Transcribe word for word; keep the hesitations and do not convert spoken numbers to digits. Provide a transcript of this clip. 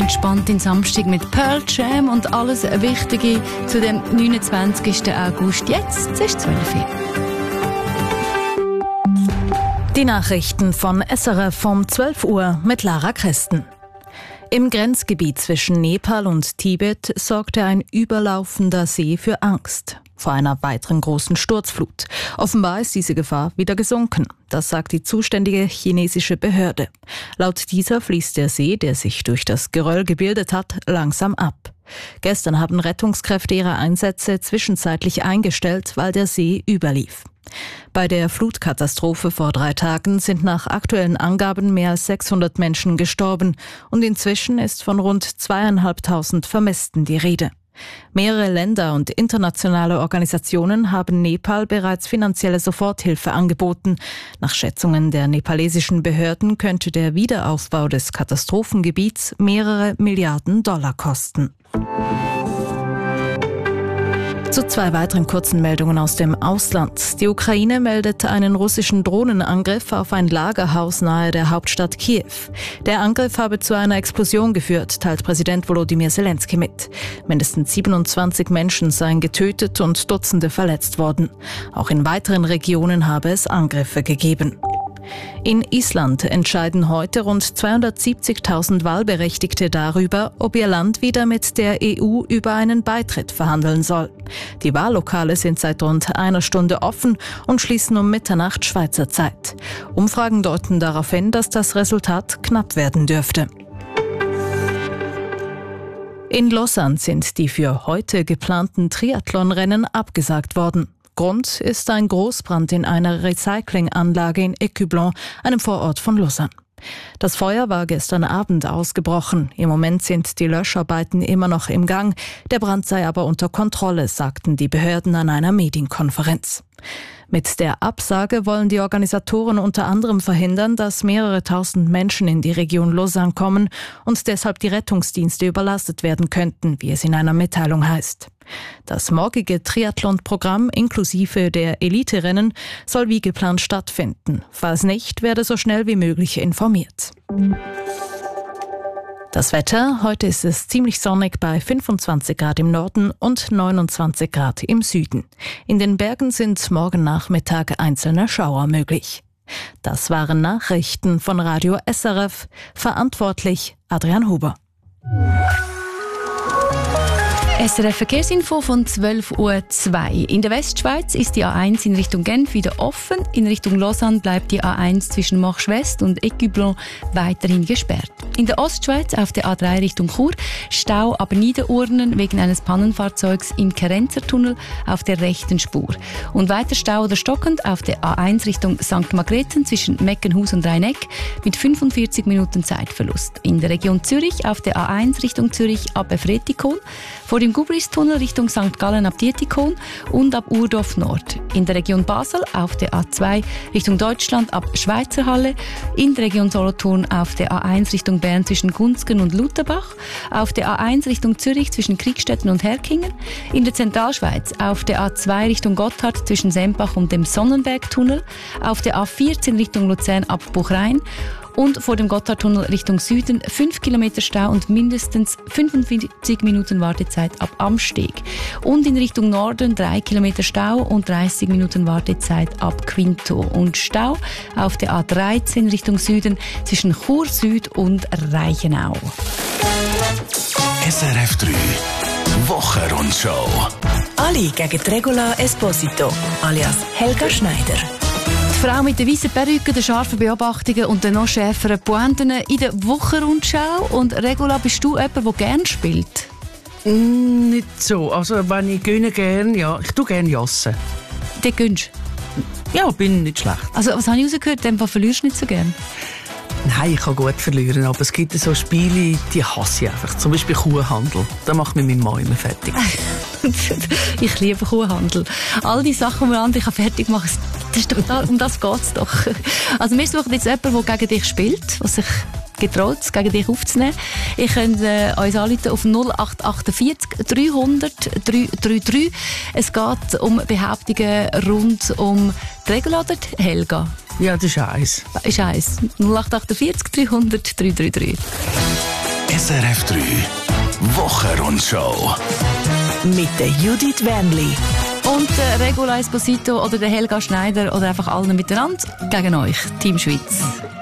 entspannt in Samstag mit Pearl Jam und alles Wichtige zu dem neunundzwanzigsten August. Jetzt ist zwölf Uhr. Die Nachrichten von S R F um zwölf Uhr mit Lara Christen. Im Grenzgebiet zwischen Nepal und Tibet sorgte ein überlaufender See für Angst vor einer weiteren großen Sturzflut. Offenbar ist diese Gefahr wieder gesunken. Das sagt die zuständige chinesische Behörde. Laut dieser fließt der See, der sich durch das Geröll gebildet hat, langsam ab. Gestern haben Rettungskräfte ihre Einsätze zwischenzeitlich eingestellt, weil der See überlief. Bei der Flutkatastrophe vor drei Tagen sind nach aktuellen Angaben mehr als sechshundert Menschen gestorben und inzwischen ist von rund zweieinhalbtausend Vermissten die Rede. Mehrere Länder und internationale Organisationen haben Nepal bereits finanzielle Soforthilfe angeboten. Nach Schätzungen der nepalesischen Behörden könnte der Wiederaufbau des Katastrophengebiets mehrere Milliarden Dollar kosten. Zu zwei weiteren kurzen Meldungen aus dem Ausland. Die Ukraine meldet einen russischen Drohnenangriff auf ein Lagerhaus nahe der Hauptstadt Kiew. Der Angriff habe zu einer Explosion geführt, teilt Präsident Volodymyr Zelensky mit. Mindestens siebenundzwanzig Menschen seien getötet und Dutzende verletzt worden. Auch in weiteren Regionen habe es Angriffe gegeben. In Island entscheiden heute rund zweihundertsiebzigtausend Wahlberechtigte darüber, ob ihr Land wieder mit der E U über einen Beitritt verhandeln soll. Die Wahllokale sind seit rund einer Stunde offen und schließen um Mitternacht Schweizer Zeit. Umfragen deuten darauf hin, dass das Resultat knapp werden dürfte. In Lausanne sind die für heute geplanten Triathlonrennen abgesagt worden. Grund ist ein Großbrand in einer Recyclinganlage in Écublens, einem Vorort von Lausanne. Das Feuer war gestern Abend ausgebrochen. Im Moment sind die Löscharbeiten immer noch im Gang. Der Brand sei aber unter Kontrolle, sagten die Behörden an einer Medienkonferenz. Mit der Absage wollen die Organisatoren unter anderem verhindern, dass mehrere tausend Menschen in die Region Lausanne kommen und deshalb die Rettungsdienste überlastet werden könnten, wie es in einer Mitteilung heißt. Das morgige Triathlon-Programm inklusive der Elite-Rennen soll wie geplant stattfinden. Falls nicht, werde so schnell wie möglich informiert. Das Wetter: Heute ist es ziemlich sonnig bei fünfundzwanzig Grad im Norden und neunundzwanzig Grad im Süden. In den Bergen sind morgen Nachmittag einzelne Schauer möglich. Das waren Nachrichten von Radio S R F. Verantwortlich Adrian Huber. S R F-Verkehrsinfo von zwölf Uhr zwei. In der Westschweiz ist die A eins in Richtung Genf wieder offen. In Richtung Lausanne bleibt die A eins zwischen Marche-West und Écublens weiterhin gesperrt. In der Ostschweiz auf der A drei Richtung Chur Stau ab Niederurnen wegen eines Pannenfahrzeugs im Kerenzertunnel auf der rechten Spur. Und weiter Stau oder stockend auf der A eins Richtung Sankt Margrethen zwischen Meckenhus und Rheineck mit fünfundvierzig Minuten Zeitverlust. In der Region Zürich auf der A eins Richtung Zürich ab Efretikon, vor dem Gubristunnel Richtung Sankt Gallen ab Dietikon und ab Urdorf Nord. In der Region Basel auf der A zwei Richtung Deutschland ab Schweizerhalle. In der Region Solothurn auf der A eins Richtung Bern zwischen Gunzgen und Lutherbach. Auf der A eins Richtung Zürich zwischen Kriegstetten und Herkingen. In der Zentralschweiz auf der A zwei Richtung Gotthard zwischen Sempach und dem Sonnenbergtunnel. Auf der A vierzehn Richtung Luzern ab Buchrein. Und vor dem Gotthardtunnel Richtung Süden fünf Kilometer Stau und mindestens fünfundvierzig Minuten Wartezeit ab Amsteg. Und in Richtung Norden drei Kilometer Stau und dreißig Minuten Wartezeit ab Quinto. Und Stau auf der A dreizehn Richtung Süden zwischen Chur Süd und Reichenau. S R F drei Wochenrundschau. Ali gegen Regula Esposito, alias Helga Schneider. Die Frau mit der weißen Perücke, den scharfen Beobachtungen und den noch schärferen Pointen in der Wochenrundschau. Und Regula, bist du jemand, der gerne spielt? Mm, nicht so. Also wenn ich gönne gerne, ja. Ich tue gerne jassen. Du gönnst? Ja, bin nicht schlecht. Also was habe ich rausgehört? Dem verlierst du nicht so gerne? Nein, ich kann gut verlieren, aber es gibt so Spiele, die hasse ich einfach. Zum Beispiel Kuhhandel. Da macht mich mein Mann immer fertig. Ich liebe Kuhhandel. All die Sachen, die andere fertig machen, das ist doch, um das geht es doch. Also wir suchen jetzt jemanden, der gegen dich spielt, der sich getraut, es gegen dich aufzunehmen. Ihr könnt äh, uns anrufen auf null acht vier acht dreihundert dreihundertdreiunddreißig. Es geht um Behauptungen rund um die Regula oder die Helga. Ja, das ist eins. Ist eins. null acht vier acht dreihundert dreihundertdreiunddreißig. S R F drei Wochenrundschau. Mit der Judith Wernli. Und der Regula Esposito oder der Helga Schneider oder einfach allen miteinander gegen euch, Team Schweiz.